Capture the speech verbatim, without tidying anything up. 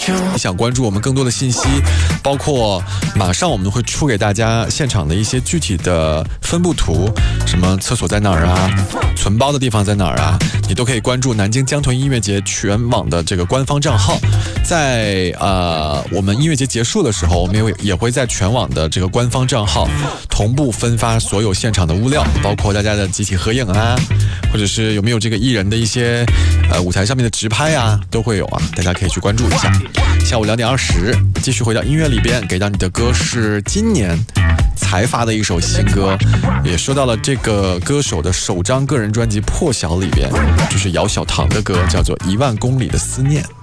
想关注我们更多的信息，包括马上我们会出给大家现场的一些具体的分布图，什么厕所在哪儿啊，存包的地方在哪儿啊，你都可以关注南京江豚音乐节全网的这个官方账号。在呃我们音乐节结束的时候，我们也会也会在全网的这个官方账号同步分发所有现场的物料，包括大家的集体合影啊，或者是有没有这个艺人的一些呃舞台上面的直拍啊，都会有啊，大家可以去关注一下。下午两点二十，继续回到音乐里边，给到你的歌是今年才发的一首新歌，也说到了这个歌手的首张个人专辑《破晓》里边，就是姚小棠的歌，叫做《一万公里的思念》。